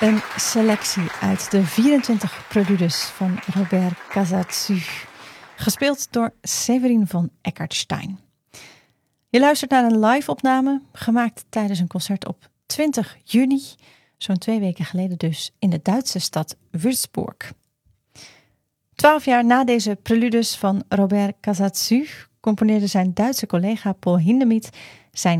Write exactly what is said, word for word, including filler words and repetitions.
Een selectie uit de vierentwintig preludes van Robert Casadesus, gespeeld door Severin van Eckartstein. Je luistert naar een live-opname, gemaakt tijdens een concert op twintig juni, zo'n twee weken geleden dus, in de Duitse stad Würzburg. Twaalf jaar na deze preludes van Robert Casadesus componeerde zijn Duitse collega Paul Hindemith zijn